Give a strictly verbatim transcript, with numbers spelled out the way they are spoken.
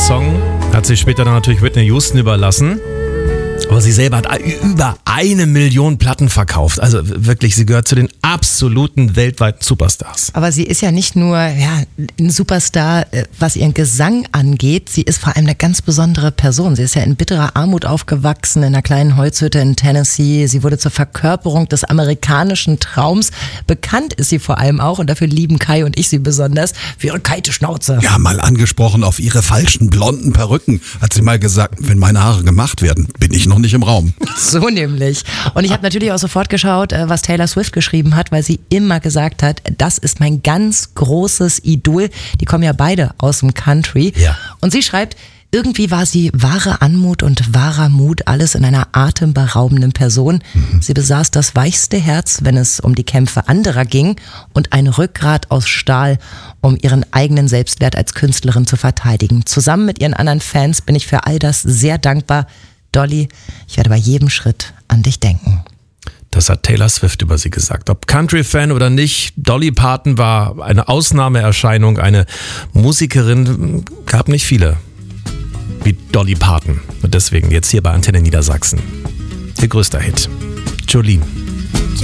Song hat sie später dann natürlich Whitney Houston überlassen. Aber sie selber hat über eine Million Platten verkauft. Also wirklich, sie gehört zu den absoluten weltweiten Superstars. Aber sie ist ja nicht nur ja, ein Superstar, was ihren Gesang angeht. Sie ist vor allem eine ganz besondere Person. Sie ist ja in bitterer Armut aufgewachsen, in einer kleinen Holzhütte in Tennessee. Sie wurde zur Verkörperung des amerikanischen Traums. Bekannt ist sie vor allem auch, und dafür lieben Kai und ich sie besonders, für ihre kalte Schnauze. Ja, mal angesprochen auf ihre falschen blonden Perücken. Hat sie mal gesagt, wenn meine Haare gemacht werden, bin ich noch nicht im Raum. So nämlich. Und ich habe natürlich auch sofort geschaut, was Taylor Swift geschrieben hat, weil sie immer gesagt hat, das ist mein ganz großes Idol. Die kommen ja beide aus dem Country. Ja. Und sie schreibt, irgendwie war sie wahre Anmut und wahrer Mut, alles in einer atemberaubenden Person. Mhm. Sie besaß das weichste Herz, wenn es um die Kämpfe anderer ging, und ein Rückgrat aus Stahl, um ihren eigenen Selbstwert als Künstlerin zu verteidigen. Zusammen mit ihren anderen Fans bin ich für all das sehr dankbar. Dolly, ich werde bei jedem Schritt an dich denken. Das hat Taylor Swift über sie gesagt. Ob Country-Fan oder nicht, Dolly Parton war eine Ausnahmeerscheinung, eine Musikerin, gab nicht viele wie Dolly Parton. Und deswegen jetzt hier bei Antenne Niedersachsen. Ihr größter Hit. Jolene.